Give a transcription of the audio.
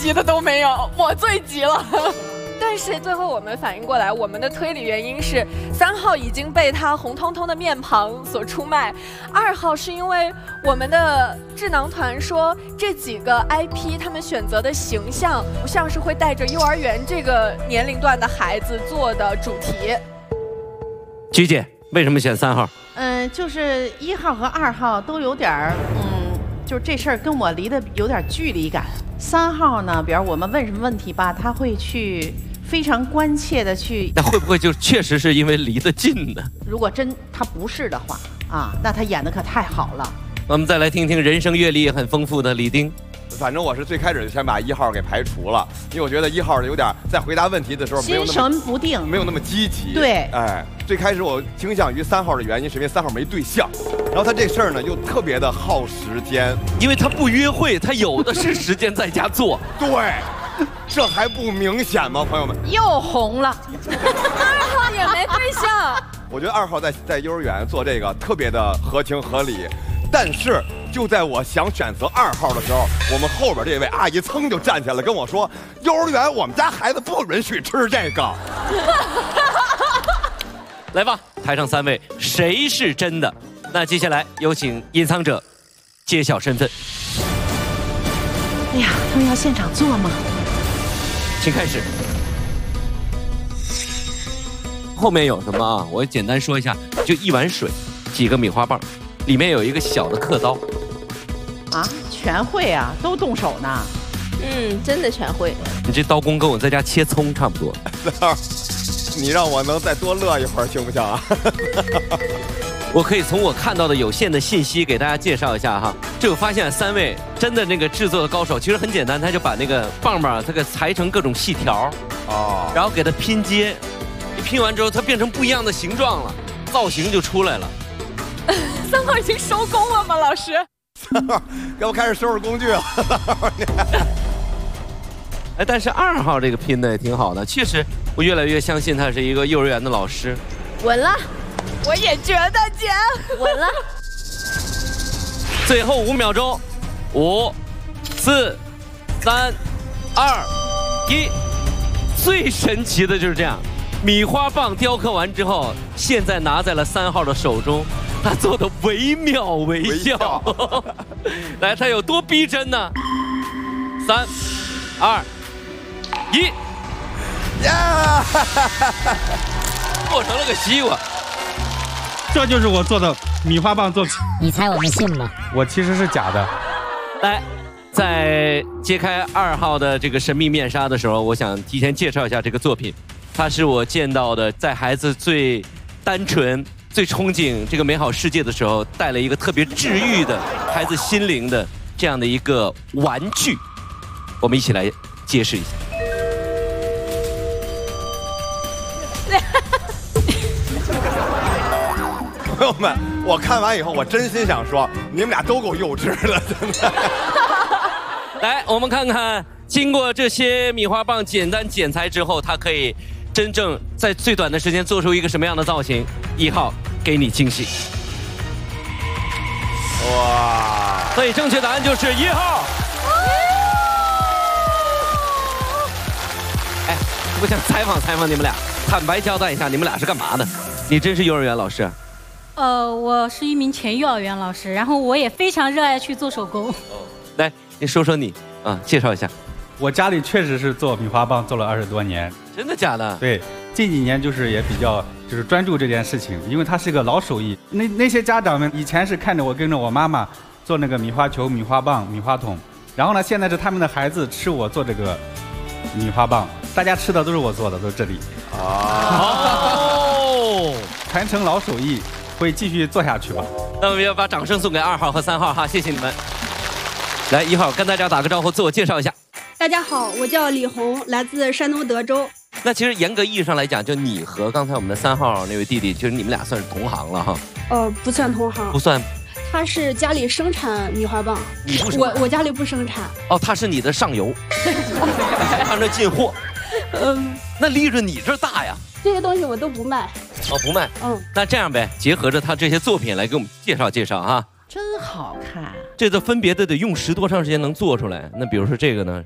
急的都没有，我最急了。但是最后我们反应过来，我们的推理原因是3号已经被他红彤彤的面庞所出卖，2号是因为我们的智囊团说这几个 IP 他们选择的形象不像是会带着幼儿园这个年龄段的孩子做的主题。 菊姐为什么选3号？ 就是1号和2号都有点儿，就是这事儿跟我离得有点距离感。3号呢，比如我们问什么问题吧，他会去非常关切的去。 那会不会就确实是因为离得近呢？ 如果真他不是的话啊，那他演的可太好了。 我们再来听听人生阅历很丰富的李丁。 反正我是最开始就先把1号给排除了，因为我觉得1号有点在回答问题的时候没有那么心神不定， 没有那么积极。 对， 哎，最开始我倾向于3号的原因是因为3号没对象，然后他这事儿呢又特别的耗时间， 因为他不约会，他有的是时间在家做。 对，这还不明显吗，朋友们？ 又红了。 2号也没对象。 我觉得2号在幼儿园做这个特别的合情合理，但是就在我想选择2号的时候，我们后边这位阿姨噌就站起来跟我说：“幼儿园我们家孩子不允许吃这个。” 来吧，台上3位，谁是真的？那接下来有请隐藏者揭晓身份。 哎呀，他们要现场做吗？ 请开始。后面有什么啊？我简单说一下，就1碗水，几个米花棒，里面有一个小的刻刀。 啊，全会啊，都动手呢。 真的全会。 你这刀工跟我在家切葱差不多。 你让我能再多乐一会儿行不行啊？ 我可以从我看到的有限的信息给大家介绍一下哈。这我发现3位真的那个制作的高手，其实很简单，他就把那个棒棒这个裁成各种细条，然后给它拼接，一拼完之后它变成不一样的形状了，造型就出来了。 3号已经收工了吗，老师 ？3号要不开始收拾工具了？ 哎，但是2号这个拼的也挺好的，确实我越来越相信他是一个幼儿园的老师。 稳了，我也觉得姐稳了。 最后5秒钟，5、4、3、2、1。最神奇的就是这样，米花棒雕刻完之后，现在拿在了3号的手中，他做的惟妙惟肖。来，他有多逼真呢？3、2、1， 呀！ 做成了个西瓜。 这就是我做的米花棒做。 你猜我们信吗？ 我其实是假的。 来，在揭开2号的这个神秘面纱的时候，我想提前介绍一下这个作品。它是我见到的在孩子最单纯、最憧憬这个美好世界的时候，带了一个特别治愈的孩子心灵的这样的一个玩具。我们一起来揭示一下。 朋友们，我看完以后，我真心想说，你们俩都够幼稚的，真的。 来，我们看看，经过这些米花棒简单剪裁之后，它可以真正在最短的时间做出一个什么样的造型？1号给你惊喜。 哇！ 所以正确答案就是1号。哎，我想采访你们俩，坦白交代一下，你们俩是干嘛的？你真是幼儿园老师？ 我是一名前幼儿园老师，然后我也非常热爱去做手工。 来，你说说你介绍一下。 我家里确实是做米花棒做了20多年。 真的假的？ 对，近几年就是也比较专注这件事情，因为它是个老手艺。那些家长们以前是看着我跟着我妈妈做那个米花球、米花棒、米花桶，然后呢，现在是他们的孩子吃我做这个米花棒，大家吃的都是我做的，都是这里。 哦， 传承老手艺。会继续做下去吧。 那我们要把掌声送给2号和3号哈，谢谢你们。来，1号跟大家打个招呼，自我介绍一下。 大家好，我叫李红，来自山东德州。 那其实严格意义上来讲，就你和刚才我们的3号那位弟弟，其实你们俩算是同行了哈。 不算同行。 不算。 他是家里生产米花棒， 你不我家里不生产。 哦，他是你的上游，帮着进货。那利润你这大呀。 这些东西我都不卖。 哦，不卖。那这样呗，结合着他这些作品来给我们介绍介绍哈。 真好看。 这都分别得用10多长时间能做出来？那比如说这个呢，